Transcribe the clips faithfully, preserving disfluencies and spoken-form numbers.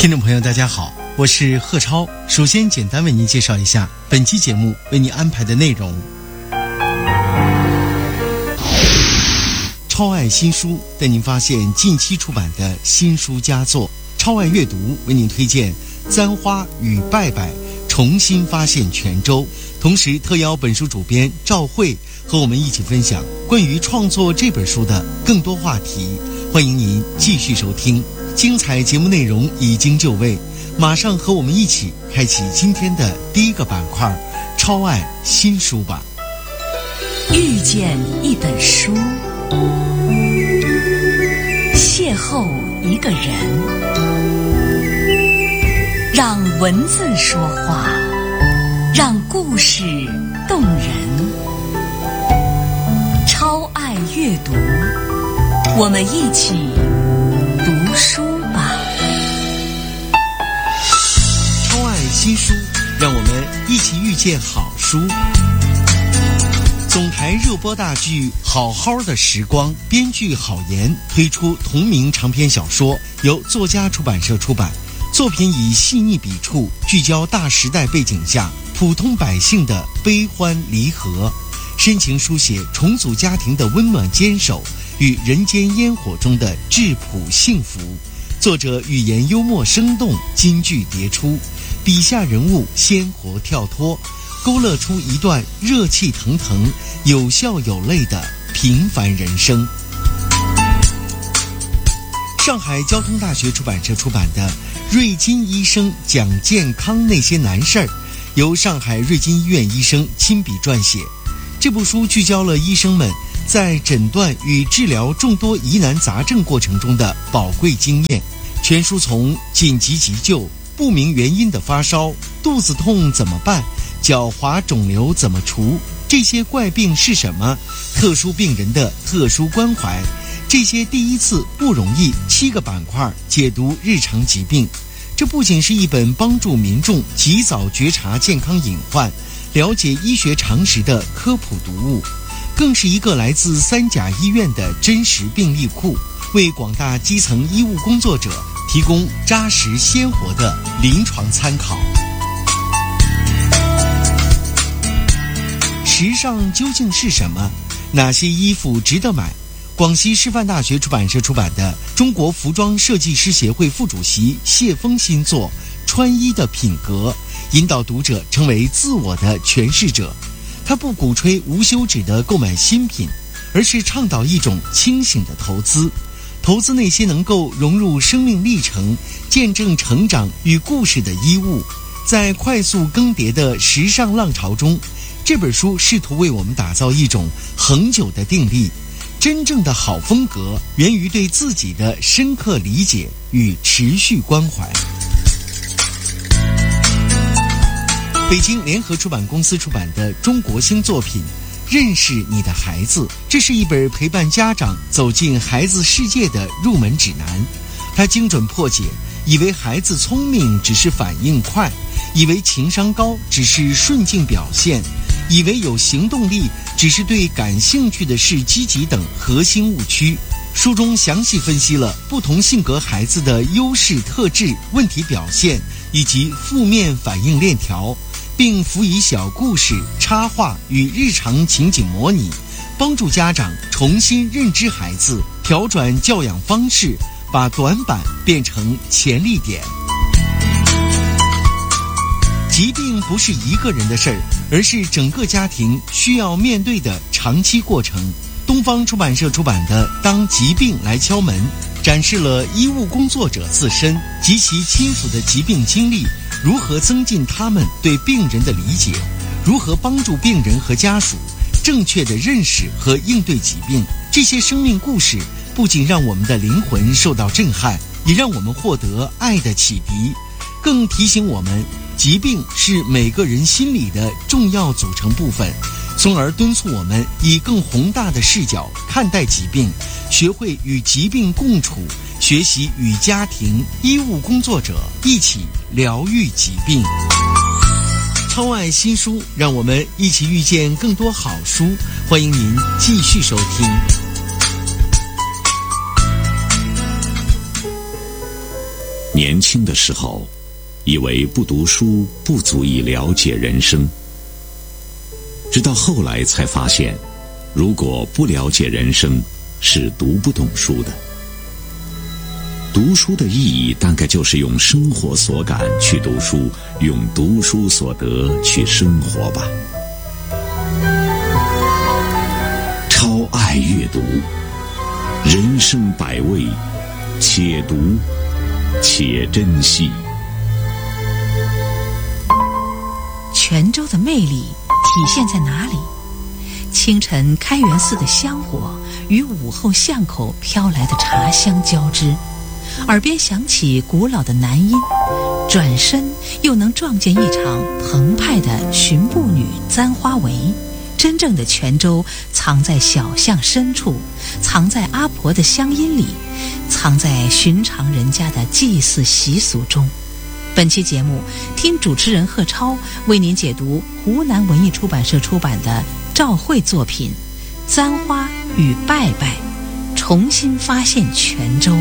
听众朋友大家好，我是贺超。首先简单为您介绍一下本期节目为您安排的内容。超爱新书带您发现近期出版的新书佳作，超爱阅读为您推荐簪花与拜拜重新发现泉州，同时特邀本书主编赵慧和我们一起分享关于创作这本书的更多话题。欢迎您继续收听，精彩节目内容已经就位，马上和我们一起开启今天的第一个板块超爱新书吧。 遇见一本书，邂逅一个人，让文字说话，让故事动人。超爱阅读，我们一起读书吧。 超爱新书，让我们一起遇见好书。总台热播大剧《好好的时光》，编剧郝岩推出同名长篇小说，由作家出版社出版。作品以细腻笔触聚焦大时代背景下普通百姓的悲欢离合，深情书写重组家庭的温暖坚守与人间烟火中的质朴幸福。作者语言幽默生动，金句迭出，笔下人物鲜活跳脱，勾勒出一段热气腾腾、有笑有泪的平凡人生。上海交通大学出版社出版的《瑞金医生讲健康那些难事儿》，由上海瑞金医院医生亲笔撰写。这部书聚焦了医生们在诊断与治疗众多疑难杂症过程中的宝贵经验。全书从紧急急救、不明原因的发烧、肚子痛怎么办、脚滑肿瘤怎么除，这些怪病是什么，特殊病人的特殊关怀，这些第一次不容易，七个板块解读日常疾病。这不仅是一本帮助民众及早觉察健康隐患、了解医学常识的科普读物，更是一个来自三甲医院的真实病例库，为广大基层医务工作者提供扎实鲜活的临床参考。时尚究竟是什么？哪些衣服值得买？广西师范大学出版社出版的中国服装设计师协会副主席谢峰新作《穿衣的品格》，引导读者成为自我的诠释者。他不鼓吹无休止的购买新品，而是倡导一种清醒的投资，投资那些能够融入生命历程、见证成长与故事的衣物。在快速更迭的时尚浪潮中，这本书试图为我们打造一种恒久的定力。真正的好风格源于对自己的深刻理解与持续关怀。北京联合出版公司出版的中国新作品《认识你的孩子》，这是一本陪伴家长走进孩子世界的入门指南。它精准破解以为孩子聪明只是反应快，以为情商高只是顺境表现，以为有行动力只是对感兴趣的事积极等核心误区。书中详细分析了不同性格孩子的优势特质、问题表现以及负面反应链条，并辅以小故事、插画与日常情景模拟，帮助家长重新认知孩子，调转教养方式，把短板变成潜力点。疾病不是一个人的事儿，而是整个家庭需要面对的长期过程。东方出版社出版的《当疾病来敲门》，展示了医务工作者自身及其亲属的疾病经历，如何增进他们对病人的理解，如何帮助病人和家属正确的认识和应对疾病。这些生命故事不仅让我们的灵魂受到震撼，也让我们获得爱的启迪，更提醒我们疾病是每个人心理的重要组成部分，从而敦促我们以更宏大的视角看待疾病，学会与疾病共处，学习与家庭、医务工作者一起疗愈疾病。超爱新书，让我们一起遇见更多好书。欢迎您继续收听。 年轻的时候，以为不读书不足以了解人生，直到后来才发现，如果不了解人生，是读不懂书的。读书的意义大概就是用生活所感去读书，用读书所得去生活吧。超爱阅读，人生百味，且读且珍惜。 泉州的魅力体现在哪里？清晨开元寺的香火与午后巷口飘来的茶香交织，耳边响起古老的南音，转身又能撞见一场澎湃的巡步女簪花围。真正的泉州藏在小巷深处，藏在阿婆的乡音里，藏在寻常人家的祭祀习俗中。本期节目，听主持人贺超为您解读湖南文艺出版社出版的赵慧作品《簪花与拜拜》，重新发现泉州。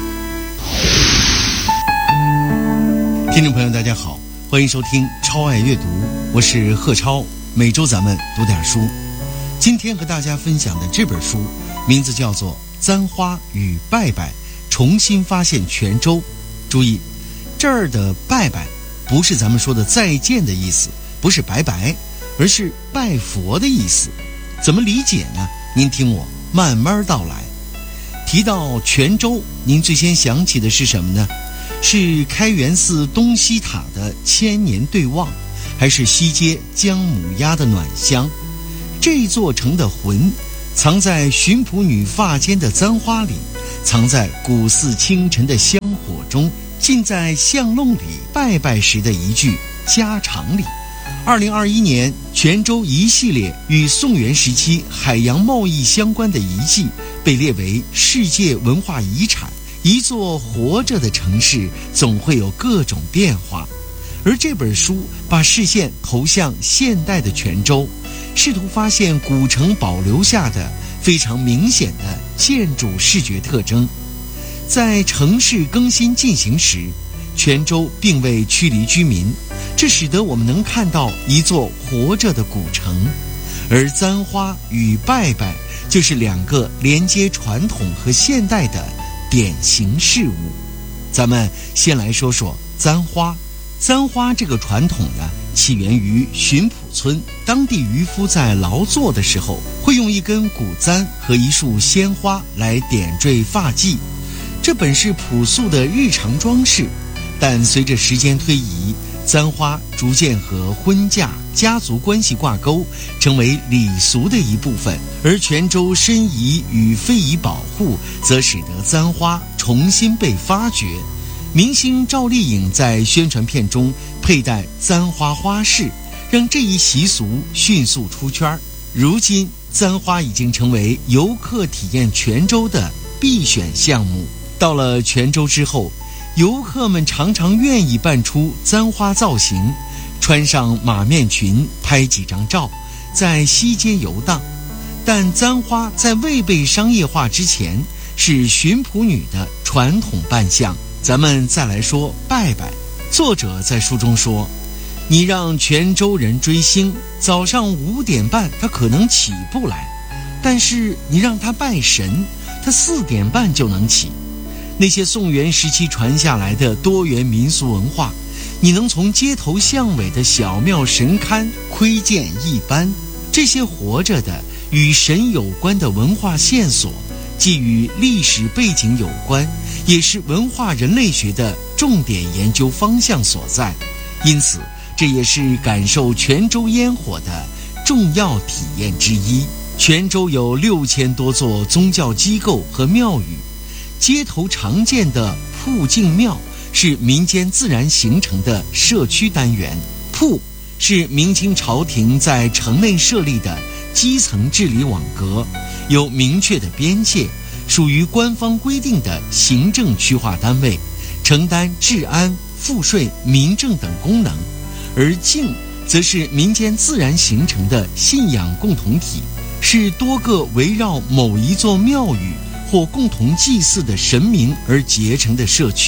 听众朋友大家好，欢迎收听超爱阅读，我是贺超，每周咱们读点书。今天和大家分享的这本书名字叫做《簪花与拜拜》，重新发现泉州。注意，这儿的拜拜不是咱们说的再见的意思，不是拜拜，而是拜佛的意思。怎么理解呢？您听我慢慢道来。提到泉州，您最先想起的是什么呢？是开元寺东西塔的千年对望，还是西街姜母鸭的暖香？这座城的魂藏在巡捕女发间的簪花里，藏在古寺清晨的香火中，尽在巷弄里拜拜时的一句家常里。二零二一年，泉州一系列与宋元时期海洋贸易相关的遗迹被列为世界文化遗产。一座活着的城市总会有各种变化，而这本书把视线投向现代的泉州，试图发现古城保留下的非常明显的建筑视觉特征。在城市更新进行时，泉州并未驱离居民，这使得我们能看到一座活着的古城。而簪花与拜拜就是两个连接传统和现代的典型事物。咱们先来说说簪花。簪花这个传统呢，起源于巡捕村，当地渔夫在劳作的时候，会用一根古簪和一束鲜花来点缀发髻。这本是朴素的日常装饰，但随着时间推移，簪花逐渐和婚嫁、家族关系挂钩，成为礼俗的一部分。而泉州申遗与非遗保护，则使得簪花重新被发掘。明星赵丽颖在宣传片中佩戴簪花花饰，让这一习俗迅速出圈。如今，簪花已经成为游客体验泉州的必选项目。到了泉州之后，游客们常常愿意扮出簪花造型，穿上马面裙，拍几张照，在西街游荡。但簪花在未被商业化之前，是巡捕女的传统扮相。咱们再来说拜拜。作者在书中说，你让泉州人追星，早上五点半他可能起不来，但是你让他拜神，他四点半就能起。那些宋元时期传下来的多元民俗文化，你能从街头巷尾的小庙神龛窥见一斑。这些活着的与神有关的文化线索，既与历史背景有关，也是文化人类学的重点研究方向所在。因此，这也是感受泉州烟火的重要体验之一。泉州有六千多座宗教机构和庙宇，街头常见的铺敬庙是民间自然形成的社区单元。铺是明清朝廷在城内设立的基层治理网格，有明确的边界，属于官方规定的行政区划单位，承担治安、赋税、民政等功能。而敬则是民间自然形成的信仰共同体，是多个围绕某一座庙宇或共同祭祀的神明而结成的社区。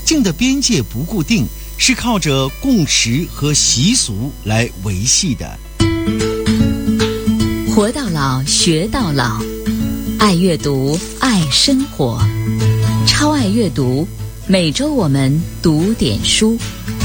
境的边界不固定，是靠着共识和习俗来维系的。 活到老，学到老，爱阅读，爱生活，超爱阅读。每周我们读点书。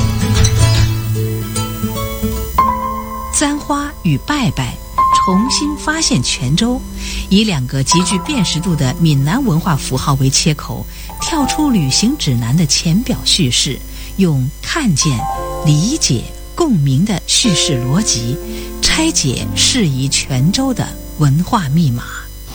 簪花与拜拜重新发现泉州，以两个极具辨识度的闽南文化符号为切口，跳出旅行指南的浅表叙事，用看见、理解、共鸣的叙事逻辑，拆解适宜泉州的文化密码。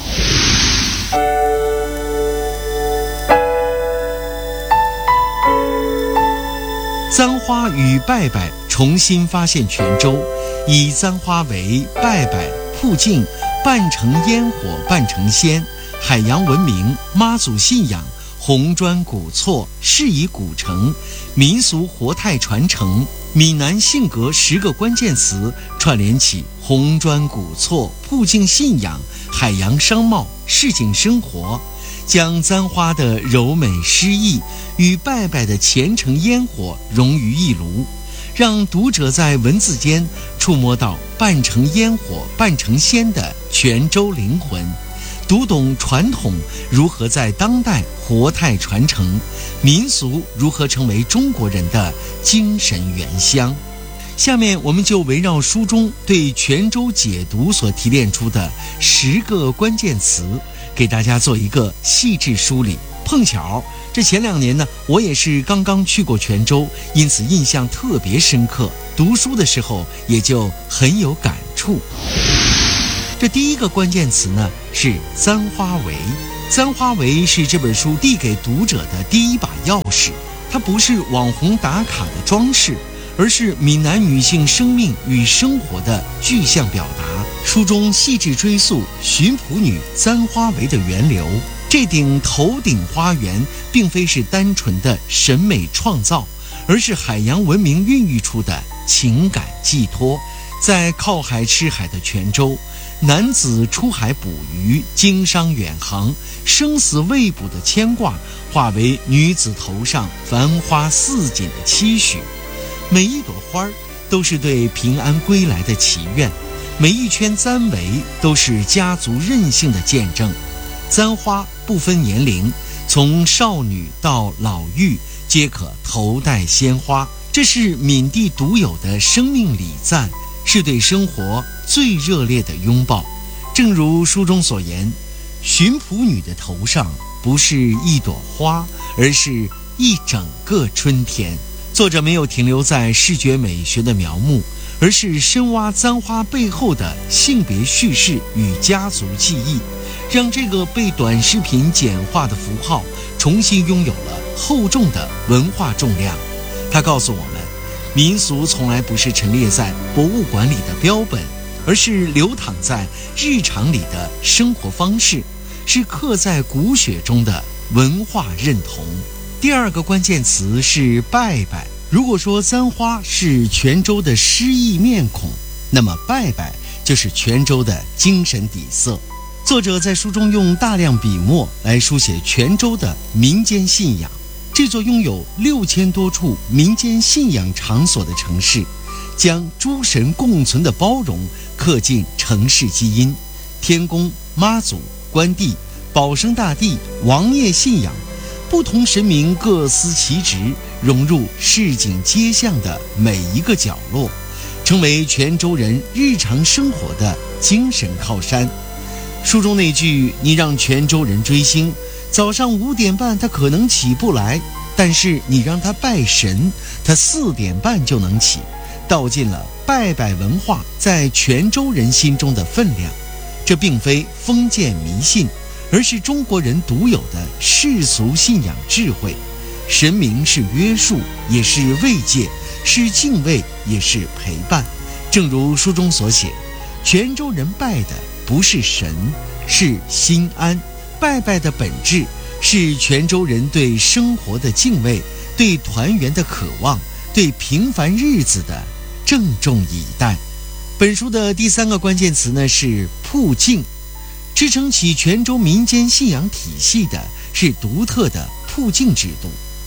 簪花与拜拜重新发现泉州，以簪花为拜拜、铺镜、半成烟火半成仙、海洋文明、妈祖信仰、红砖古厝、适宜古城、民俗活态传承、闽南性格十个关键词，串联起红砖古厝、铺镜信仰、海洋商贸、市井生活，将簪花的柔美诗意与拜拜的虔诚烟火融于一炉，让读者在文字间触摸到半成烟火半成仙的泉州灵魂，读懂传统如何在当代活态传承，民俗如何成为中国人的精神原乡。下面我们就围绕书中对泉州解读所提炼出的十个关键词，给大家做一个细致梳理。碰巧这前两年呢，我也是刚刚去过泉州，因此印象特别深刻，读书的时候也就很有感触。这第一个关键词呢是簪花围。簪花围是这本书递给读者的第一把钥匙，它不是网红打卡的装饰，而是闽南女性生命与生活的具象表达。书中细致追溯巡捕女簪花围的源流，这顶头顶花园并非是单纯的审美创造，而是海洋文明孕育出的情感寄托。在靠海吃海的泉州，男子出海捕鱼，经商远航，生死未卜的牵挂化为女子头上繁花似锦的期许。每一朵花都是对平安归来的祈愿，每一圈簪围都是家族韧性的见证。簪花不分年龄，从少女到老妪皆可头戴鲜花，这是闽地独有的生命礼赞，是对生活最热烈的拥抱。正如书中所言，巡捕女的头上不是一朵花，而是一整个春天。作者没有停留在视觉美学的描摹，而是深挖簪花背后的性别叙事与家族记忆，让这个被短视频简化的符号重新拥有了厚重的文化重量。它告诉我们，民俗从来不是陈列在博物馆里的标本，而是流淌在日常里的生活方式，是刻在骨血中的文化认同。第二个关键词是拜拜。如果说簪花是泉州的诗意面孔，那么拜拜就是泉州的精神底色。作者在书中用大量笔墨来书写泉州的民间信仰。这座拥有六千多处民间信仰场所的城市，将诸神共存的包容刻进城市基因。天公、妈祖、关帝、保生大帝、王爷信仰，不同神明各司其职，融入市井街巷的每一个角落，成为泉州人日常生活的精神靠山。书中那句你让泉州人追星，早上五点半他可能起不来，但是你让他拜神，他四点半就能起，道尽了拜拜文化在泉州人心中的分量。这并非封建迷信，而是中国人独有的世俗信仰智慧。神明是约束，也是慰藉，是敬畏，也是陪伴。正如书中所写，泉州人拜的不是神，是心安。拜拜的本质是泉州人对生活的敬畏，对团圆的渴望，对平凡日子的郑重以待。本书的第三个关键词呢是铺镜。支撑起泉州民间信仰体系的是独特的铺镜制度。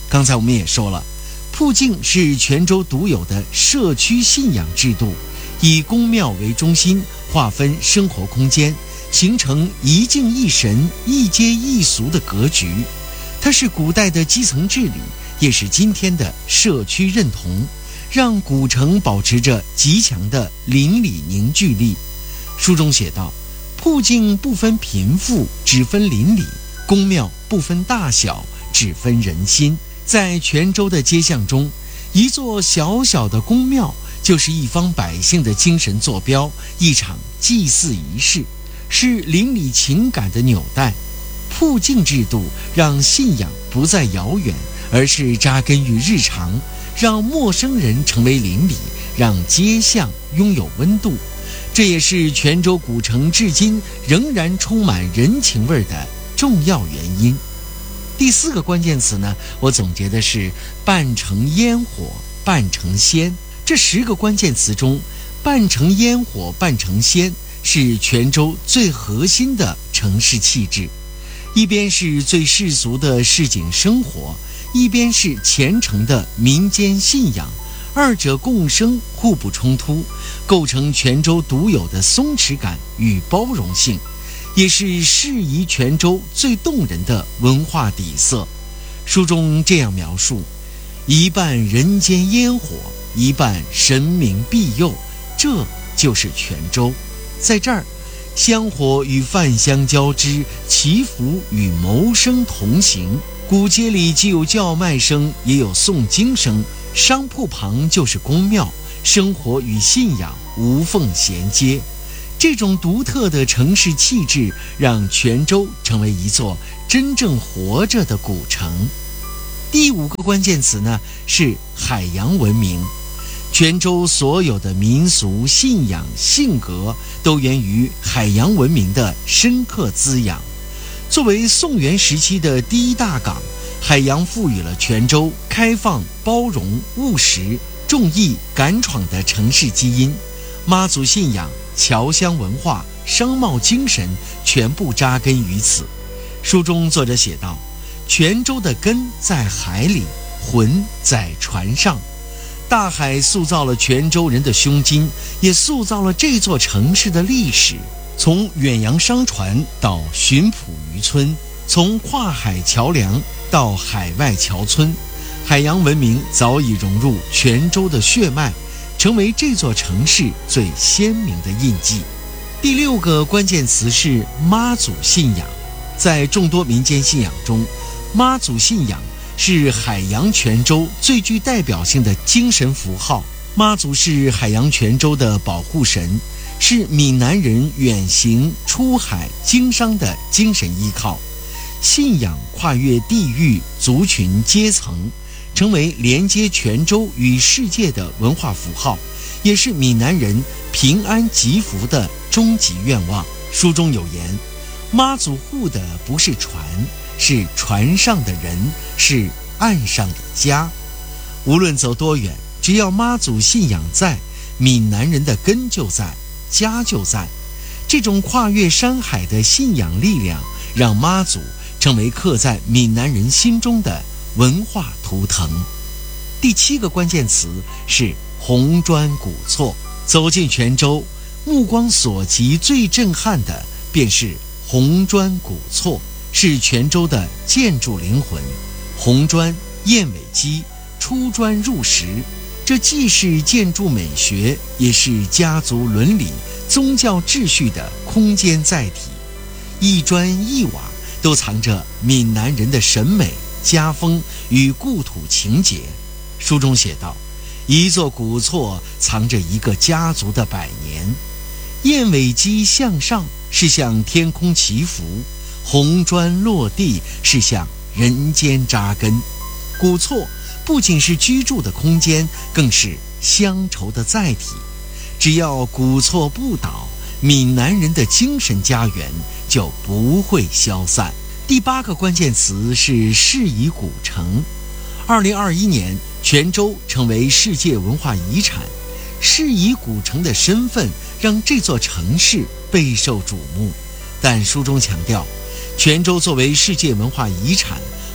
刚才我们也说了，铺境是泉州独有的社区信仰制度，以宫庙为中心，划分生活空间，形成一境一神、一街一俗的格局。它是古代的基层治理，也是今天的社区认同，让古城保持着极强的邻里凝聚力。书中写道，铺境不分贫富，只分邻里；宫庙不分大小，只分人心。在泉州的街巷中，一座小小的宫庙就是一方百姓的精神坐标，一场祭祀仪式，是邻里情感的纽带。铺境制度让信仰不再遥远，而是扎根于日常，让陌生人成为邻里，让街巷拥有温度。这也是泉州古城至今仍然充满人情味的重要原因。第四个关键词呢，我总结的是半城烟火，半城仙。这十个关键词中，半城烟火，半城仙是泉州最核心的城市气质。一边是最世俗的市井生活，一边是虔诚的民间信仰，二者共生，互不冲突，构成泉州独有的松弛感与包容性，也是适宜泉州最动人的文化底色。书中这样描述：一半人间烟火，一半神明庇佑，这就是泉州。在这儿，香火与饭香交织，祈福与谋生同行。古街里既有叫卖声，也有诵经声，商铺旁就是宫庙，生活与信仰无缝衔接。这种独特的城市气质，让泉州成为一座真正活着的古城。第五个关键词呢，是海洋文明。泉州所有的民俗、信仰、性格都源于海洋文明的深刻滋养。作为宋元时期的第一大港，海洋赋予了泉州开放、包容、务实、重义、敢闯的城市基因。妈祖信仰、侨乡文化、商贸精神全部扎根于此。书中作者写道，泉州的根在海里，魂在船上。大海塑造了泉州人的胸襟，也塑造了这座城市的历史。从远洋商船到巡捕渔村，从跨海桥梁到海外侨村，海洋文明早已融入泉州的血脉，成为这座城市最鲜明的印记。第六个关键词是妈祖信仰。在众多民间信仰中，妈祖信仰是海洋泉州最具代表性的精神符号。妈祖是海洋泉州的保护神，是闽南人远行、出海、经商的精神依靠。信仰跨越地域、族群、阶层，成为连接泉州与世界的文化符号，也是闽南人平安吉福的终极愿望。书中有言，妈祖护的不是船，是船上的人，是岸上的家。无论走多远，只要妈祖信仰在，闽南人的根就在，家就在。这种跨越山海的信仰力量，让妈祖成为刻在闽南人心中的文化图腾。第七个关键词是红砖古厝。走进泉州，目光所及最震撼的便是红砖古厝，是泉州的建筑灵魂。红砖、燕尾基、出砖入石，这既是建筑美学，也是家族伦理、宗教秩序的空间载体。一砖一瓦都藏着闽南人的审美、家风与故土情结。书中写道，一座古厝藏着一个家族的百年。燕尾基向上是向天空祈福，红砖落地是向人间扎根。古厝不仅是居住的空间，更是乡愁的载体。只要古厝不倒，闽南人的精神家园就不会消散。第八个关键词是适宜古城。二零二一年，泉州成为世界文化遗产，适宜古城的身份让这座城市备受瞩目。但书中强调，泉州作为世界文化遗产，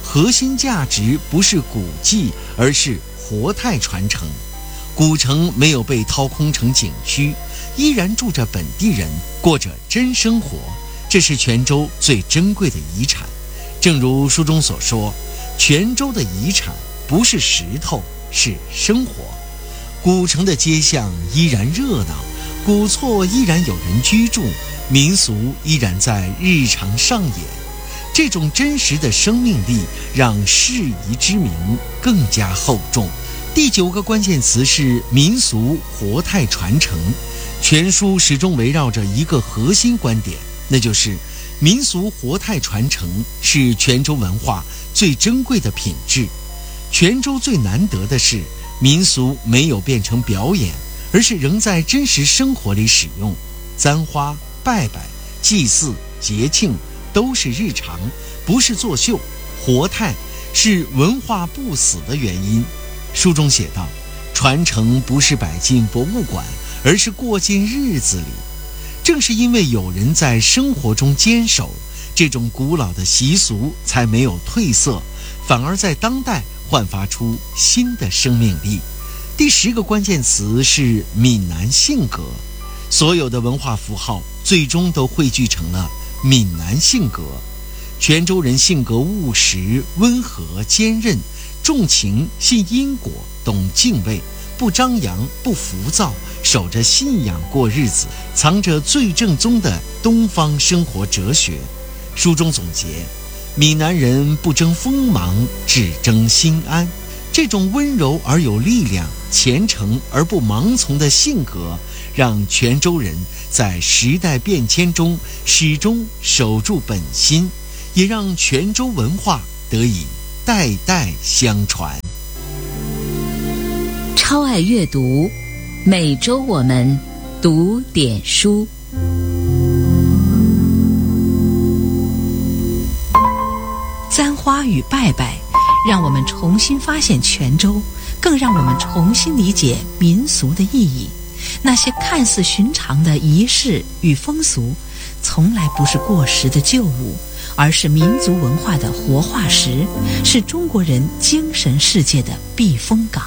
核心价值不是古迹，而是活态传承。古城没有被掏空成景区，依然住着本地人，过着真生活，这是泉州最珍贵的遗产。正如书中所说，泉州的遗产不是石头，是生活。古城的街巷依然热闹，古厝依然有人居住，民俗依然在日常上演。这种真实的生命力让世遗之名更加厚重。第九个关键词是民俗活态传承。全书始终围绕着一个核心观点，那就是民俗活态传承是泉州文化最珍贵的品质。泉州最难得的是，民俗没有变成表演，而是仍在真实生活里使用。簪花、拜拜、祭祀、节庆都是日常，不是作秀。活态是文化不死的原因。书中写道，传承不是摆进博物馆，而是过进日子里。正是因为有人在生活中坚守，这种古老的习俗才没有褪色，反而在当代焕发出新的生命力。第十个关键词是闽南性格。所有的文化符号最终都汇聚成了闽南性格。泉州人性格务实、温和、坚韧，重情、信因果、懂敬畏，不张扬、不浮躁，守着信仰过日子，藏着最正宗的东方生活哲学。书中总结，闽南人不争锋芒，只争心安。这种温柔而有力量、虔诚而不盲从的性格，让泉州人在时代变迁中始终守住本心，也让泉州文化得以代代相传。 超爱阅读，每周我们读点书。 簪花与拜拜，让我们重新发现泉州，更让我们重新理解民俗的意义。那些看似寻常的仪式与风俗，从来不是过时的旧物，而是民族文化的活化石，是中国人精神世界的避风港。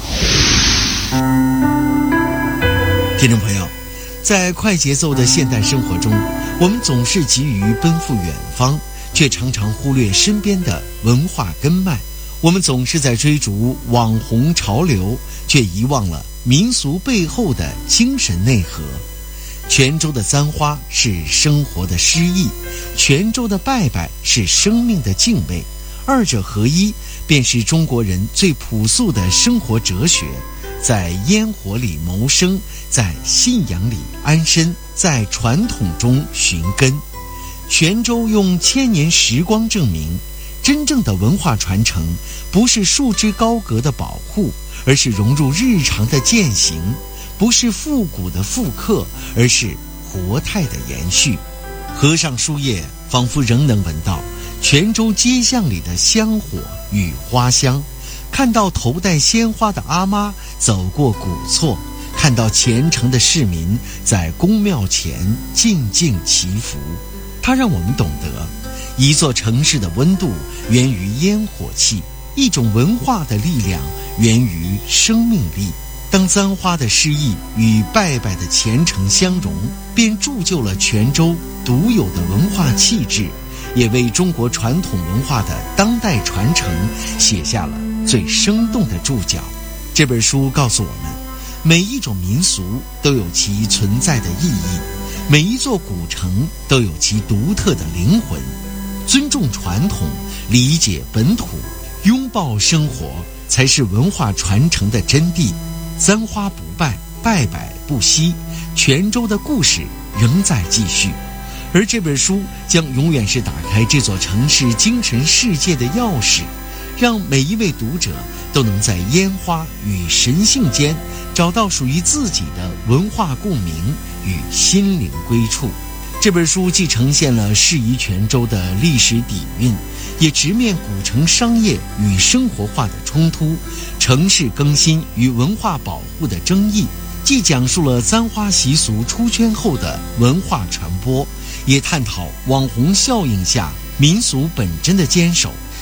听众朋友，在快节奏的现代生活中，我们总是急于奔赴远方，却常常忽略身边的文化根脉。我们总是在追逐网红潮流，却遗忘了民俗背后的精神内核。泉州的簪花是生活的诗意，泉州的拜拜是生命的敬畏，二者合一，便是中国人最朴素的生活哲学。在烟火里谋生，在信仰里安身，在传统中寻根。泉州用千年时光证明，真正的文化传承不是束之高阁的保护，而是融入日常的践行；不是复古的复刻，而是活态的延续。合上书页，仿佛仍能闻到泉州街巷里的香火与花香，看到头戴鲜花的阿妈走过古厝，看到虔诚的市民在宫庙前静静祈福。它让我们懂得，一座城市的温度源于烟火气，一种文化的力量源于生命力。当簪花的诗意与拜拜的虔诚相融，便铸就了泉州独有的文化气质，也为中国传统文化的当代传承写下了最生动的注脚。这本书告诉我们，每一种民俗都有其存在的意义，每一座古城都有其独特的灵魂。尊重传统，理解本土，拥抱生活，才是文化传承的真谛。簪花不拜，拜拜不息，泉州的故事仍在继续。而这本书将永远是打开这座城市精神世界的钥匙，让每一位读者都能在烟花与神性间找到属于自己的文化共鸣与心灵归处。这本书既呈现了适宜泉州的历史底蕴，也直面古城商业与生活化的冲突，城市更新与文化保护的争议，既讲述了簪花习俗出圈后的文化传播，也探讨网红效应下民俗本真的坚守，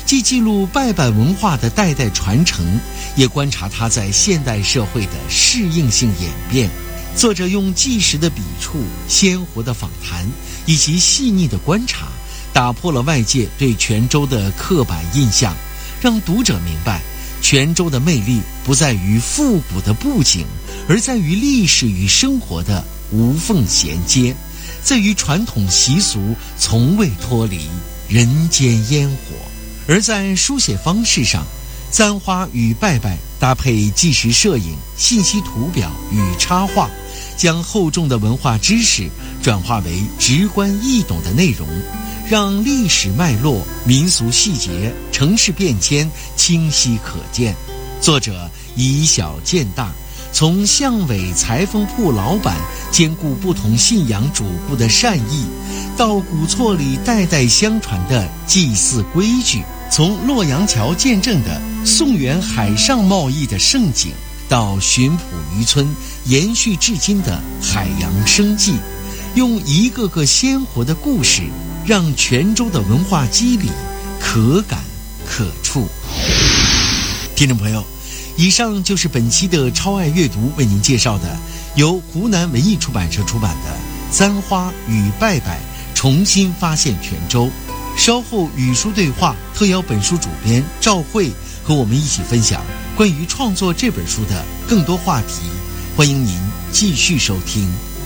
既记录拜拜文化的代代传承，也观察它在现代社会的适应性演变。作者用纪实的笔触、鲜活的访谈以及细腻的观察，打破了外界对泉州的刻板印象，让读者明白泉州的魅力不在于复古的布景，而在于历史与生活的无缝衔接，在于传统习俗从未脱离人间烟火。而在书写方式上，簪花与拜拜搭配纪实摄影、信息图表与插画，将厚重的文化知识转化为直观易懂的内容，让历史脉络、民俗细节、城市变迁清晰可见。作者以小见大，从巷尾裁缝铺老板兼顾不同信仰主顾的善意，到古厝里代代相传的祭祀规矩，从洛阳桥见证的宋元海上贸易的盛景，到巡捕渔村延续至今的海洋生计，用一个个鲜活的故事，让泉州的文化肌理可感可触。听众朋友，以上就是本期的超爱阅读为您介绍的由湖南文艺出版社出版的《簪花与拜拜重新发现泉州》。稍后与书对话特邀本书主编赵慧和我们一起分享关于创作这本书的更多话题，欢迎您继续收听。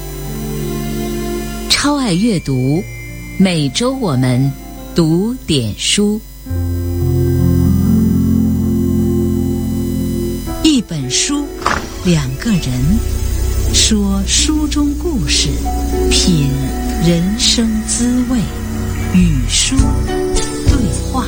超爱阅读，每周我们读点书。 一本书，两个人，说书中故事，品人生滋味，与书对话。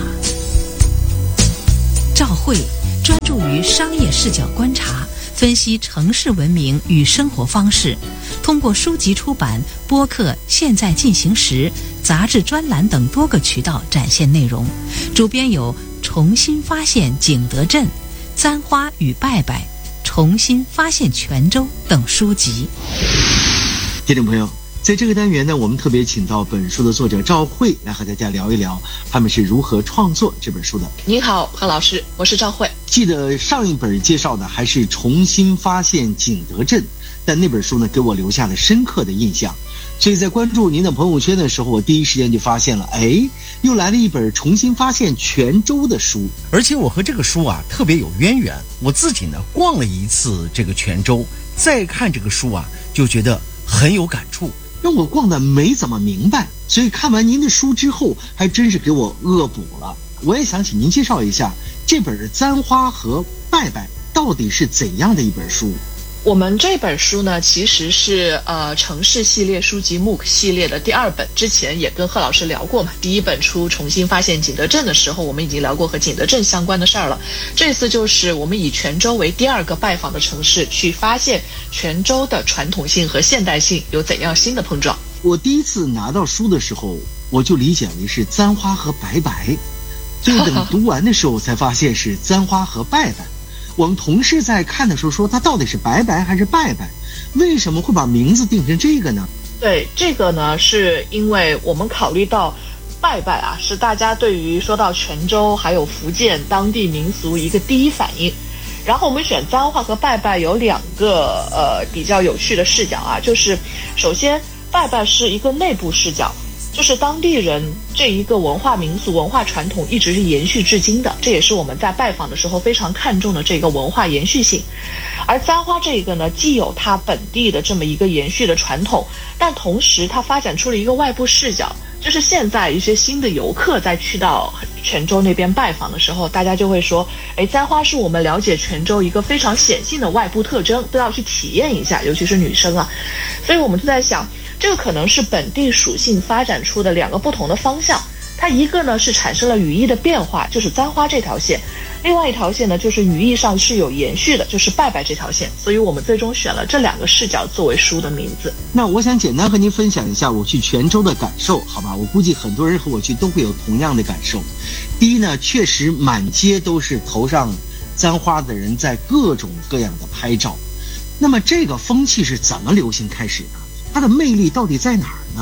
赵慧专注于商业视角观察，分析城市文明与生活方式，通过书籍出版、播客、现在进行时、杂志专栏等多个渠道展现内容。主编有重新发现景德镇、簪花与拜拜、重新发现泉州等书籍。 听众朋友，在这个单元呢，我们特别请到本书的作者赵慧来和大家聊一聊他们是如何创作这本书的。 您好，何老师，我是赵慧。 记得上一本介绍的还是重新发现景德镇，但那本书呢给我留下了深刻的印象，所以在关注您的朋友圈的时候，我第一时间就发现了，哎，又来了一本重新发现泉州的书。而且我和这个书啊特别有渊源，我自己呢逛了一次这个泉州，再看这个书啊就觉得很有感触，让我逛得没怎么明白，所以看完您的书之后还真是给我恶补了。我也想请您介绍一下这本《簪花和拜拜》到底是怎样的一本书。 我们这本书呢，其实是呃城市系列书籍 M O O C 系列的第二本。之前也跟贺老师聊过嘛，第一本出重新发现景德镇的时候，我们已经聊过和景德镇相关的事儿了。这次就是我们以泉州为第二个拜访的城市，去发现泉州的传统性和现代性有怎样新的碰撞。 我第一次拿到书的时候，我就理解为是簪花和拜拜，所以等读完的时候才发现是簪花和拜拜。我们同事在看的时候说，它到底是拜拜还是拜拜？为什么会把名字定成这个呢？ 对，这个呢，是因为我们考虑到拜拜啊，是大家对于说到泉州还有福建当地民俗一个第一反应。然后我们选簪花和拜拜有两个呃比较有趣的视角啊，就是首先拜拜是一个内部视角，就是当地人这一个文化民俗文化传统一直是延续至今的，这也是我们在拜访的时候非常看重的这个文化延续性。而簪花这个呢，既有它本地的这么一个延续的传统，但同时它发展出了一个外部视角，就是现在一些新的游客在去到泉州那边拜访的时候，大家就会说，哎，簪花是我们了解泉州一个非常显性的外部特征，都要去体验一下，尤其是女生啊。所以我们就在想，这个可能是本地属性发展出的两个不同的方向。它一个呢是产生了语义的变化，就是簪花这条线；另外一条线呢就是语义上是有延续的，就是拜拜这条线。所以我们最终选了这两个视角作为书的名字。 那我想简单和您分享一下我去泉州的感受，好吧？我估计很多人和我去都会有同样的感受。第一呢，确实满街都是头上簪花的人在各种各样的拍照。那么这个风气是怎么流行开始的？它的魅力到底在哪儿呢？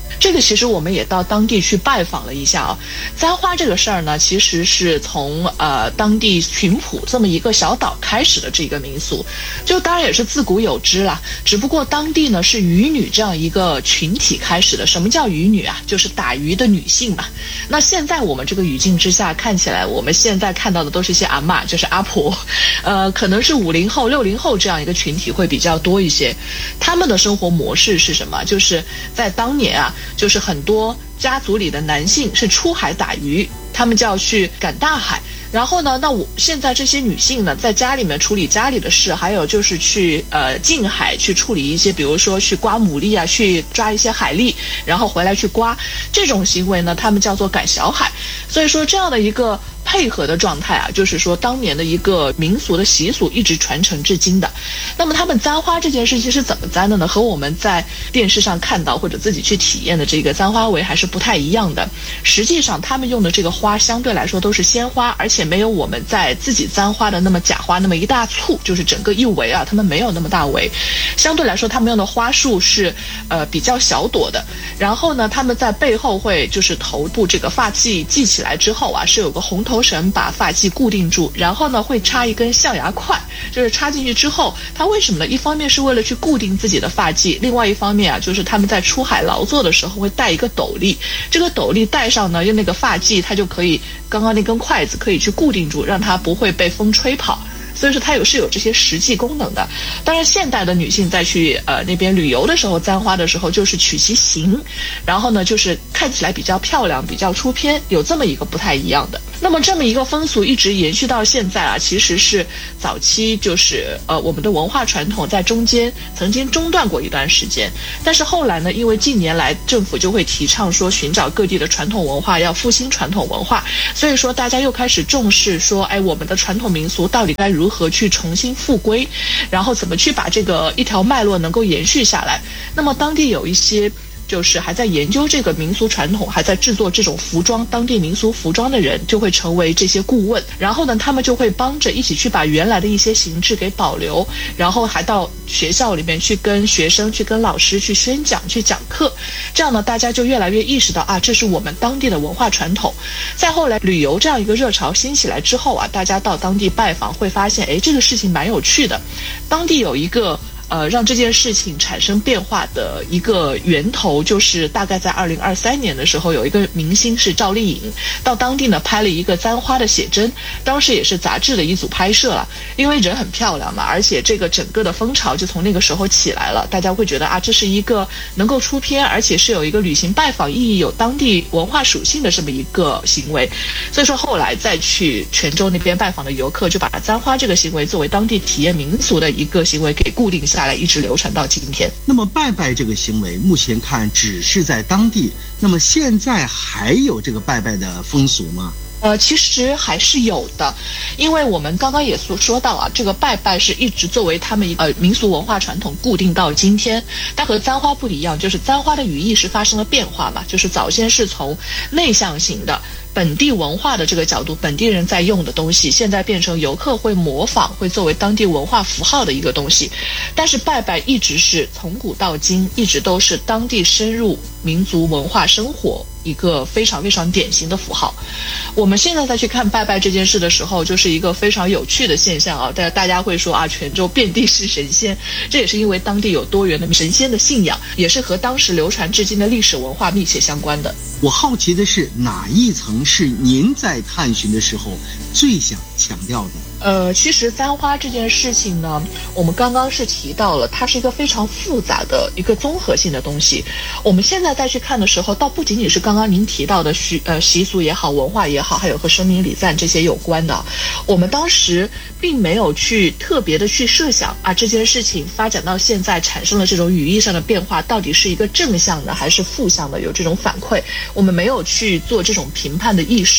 这个其实我们也到当地去拜访了一下啊。簪花这个事儿呢，其实是从呃当地群浦这么一个小岛开始的这个民俗，就当然也是自古有之啦。只不过当地呢是渔女这样一个群体开始的。什么叫渔女啊？就是打鱼的女性嘛。那现在我们这个语境之下看起来，我们现在看到的都是一些阿嬷，就是阿婆，呃，可能是五零后、六零后这样一个群体会比较多一些。他们的生活模式是什么？就是在当年啊。就是很多家族里的男性是出海打鱼，他们就要去赶大海。然后呢，那我现在这些女性呢，在家里面处理家里的事，还有就是去呃近海去处理一些，比如说去刮牡蛎啊，去抓一些海蛎，然后回来去刮，这种行为呢，他们叫做赶小海。所以说这样的一个配合的状态啊，就是说当年的一个民俗的习俗一直传承至今的。那么他们簪花这件事情是怎么簪的呢？和我们在电视上看到或者自己去体验的这个簪花围还是不太一样的。实际上他们用的这个花相对来说都是鲜花，而且没有我们在自己簪花的那么假花那么一大簇，就是整个一围啊，他们没有那么大围。相对来说他们用的花束是呃比较小朵的。然后呢，他们在背后会就是头部这个发髻系起来之后啊，是有个红头绳把发髻固定住，然后呢会插一根象牙块，就是插进去之后，它为什么呢？一方面是为了去固定自己的发髻，另外一方面啊，就是他们在出海劳作的时候会带一个斗笠，这个斗笠戴上呢，用那个发髻它就可以，刚刚那根筷子可以去固定住，让它不会被风吹跑。所以说它有是有这些实际功能的。当然现代的女性在去呃那边旅游的时候，簪花的时候就是取其形，然后呢就是看起来比较漂亮，比较出片，有这么一个不太一样的。那么这么一个风俗一直延续到现在啊，其实是早期就是呃我们的文化传统在中间曾经中断过一段时间，但是后来呢，因为近年来政府就会提倡说寻找各地的传统文化，要复兴传统文化，所以说大家又开始重视说，哎，我们的传统民俗到底该如何去重新复归，然后怎么去把这个一条脉络能够延续下来。那么当地有一些就是还在研究这个民俗传统，还在制作这种服装，当地民俗服装的人就会成为这些顾问，然后呢他们就会帮着一起去把原来的一些形制给保留，然后还到学校里面去跟学生去跟老师去宣讲去讲课，这样呢大家就越来越意识到啊，这是我们当地的文化传统。再后来旅游这样一个热潮兴起来之后啊，大家到当地拜访会发现，哎，这个事情蛮有趣的。当地有一个呃，让这件事情产生变化的一个源头，就是大概在二零二三年的时候，有一个明星是赵丽颖到当地呢拍了一个簪花的写真，当时也是杂志的一组拍摄了，因为人很漂亮嘛，而且这个整个的风潮就从那个时候起来了，大家会觉得啊，这是一个能够出片，而且是有一个旅行拜访意义、有当地文化属性的这么一个行为。所以说后来再去泉州那边拜访的游客，就把簪花这个行为作为当地体验民俗的一个行为给固定下来。下来一直流传到今天。 那么拜拜这个行为目前看只是在当地，那么现在还有这个拜拜的风俗吗？ 呃，其实还是有的，因为我们刚刚也说说到啊，这个拜拜是一直作为他们呃民俗文化传统固定到今天。但和簪花不一样，就是簪花的语义是发生了变化嘛，就是早先是从内向型的本地文化的这个角度，本地人在用的东西，现在变成游客会模仿，会作为当地文化符号的一个东西。但是拜拜一直是从古到今，一直都是当地深入民族文化生活一个非常非常典型的符号。我们现在再去看拜拜这件事的时候，就是一个非常有趣的现象啊！大大家会说啊，泉州遍地是神仙，这也是因为当地有多元的神仙的信仰，也是和当时流传至今的历史文化密切相关的。 我好奇的是，哪一层是您在探寻的时候最想强调的？ 呃，其实簪花这件事情呢，我们刚刚是提到了，它是一个非常复杂的一个综合性的东西。我们现在再去看的时候，倒不仅仅是刚刚您提到的习呃习俗也好，文化也好，还有和声明礼赞这些有关的。我们当时并没有去特别的去设想啊，这件事情发展到现在产生了这种语义上的变化，到底是一个正向的还是负向的，有这种反馈，我们没有去做这种评判的意识。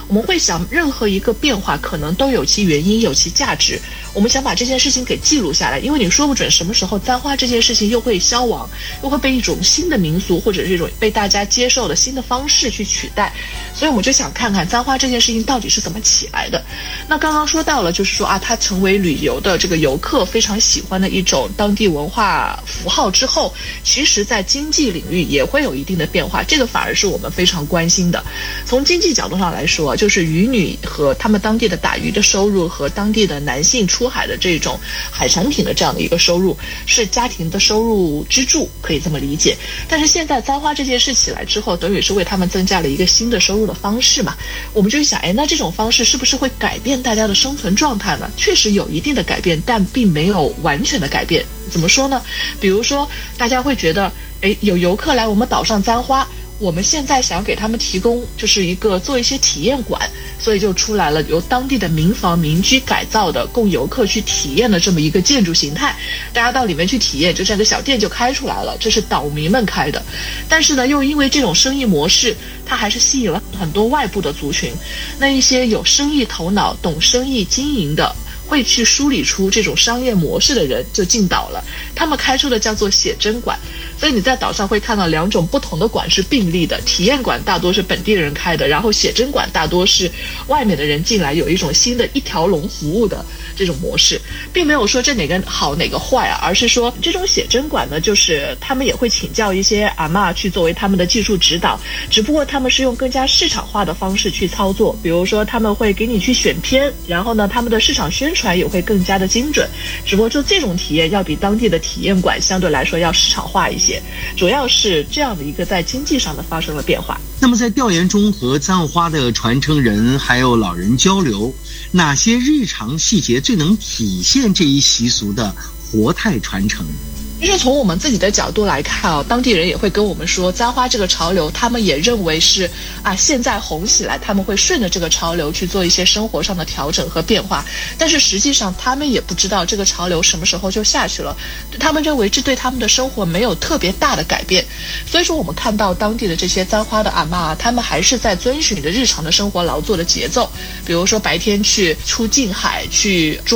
我们会想任何一个变化可能都有其原因，有其价值，我们想把这件事情给记录下来，因为你说不准什么时候簪花这件事情又会消亡，又会被一种新的民俗或者这种被大家接受的新的方式去取代，所以我们就想看看簪花这件事情到底是怎么起来的。那刚刚说到了，就是说啊，它成为旅游的这个游客非常喜欢的一种当地文化符号之后，其实在经济领域也会有一定的变化，这个反而是我们非常关心的。从经济角度上来说，就是渔女和他们当地的打鱼的收入和当地的男性出海的这种海产品的这样的一个收入是家庭的收入支柱，可以这么理解。但是现在簪花这件事起来之后，等于是为他们增加了一个新的收入的方式嘛，我们就想，哎，那这种方式是不是会改变大家的生存状态呢？确实有一定的改变，但并没有完全的改变。怎么说呢？比如说大家会觉得，哎，有游客来我们岛上簪花，我们现在想给他们提供就是一个做一些体验馆，所以就出来了由当地的民房民居改造的供游客去体验的这么一个建筑形态，大家到里面去体验，就这个小店就开出来了，这是岛民们开的。但是呢，又因为这种生意模式，它还是吸引了很多外部的族群，那一些有生意头脑、懂生意经营的，会去梳理出这种商业模式的人就进岛了，他们开出的叫做写真馆。所以你在岛上会看到两种不同的馆是并立的，体验馆大多是本地人开的，然后写真馆大多是外面的人进来，有一种新的一条龙服务的这种模式，并没有说这哪个好哪个坏啊，而是说这种写真馆呢，就是他们也会请教一些阿嬷去作为他们的技术指导，只不过他们是用更加市场化的方式去操作，比如说他们会给你去选片，然后呢他们的市场宣传也会更加的精准，只不过就这种体验要比当地的体验馆相对来说要市场化一些，主要是这样的一个在经济上的发生了变化。 那么在调研中和簪花的传承人还有老人交流，哪些日常细节最能体现这一习俗的活态传承？ 其实从我们自己的角度来看啊，当地人也会跟我们说，簪花这个潮流，他们也认为是啊，现在红起来，他们会顺着这个潮流去做一些生活上的调整和变化。但是实际上，他们也不知道这个潮流什么时候就下去了。他们认为这对他们的生活没有特别大的改变。所以说，我们看到当地的这些簪花的阿嬷，他们还是在遵循着日常的生活劳作的节奏，比如说白天去出近海去捉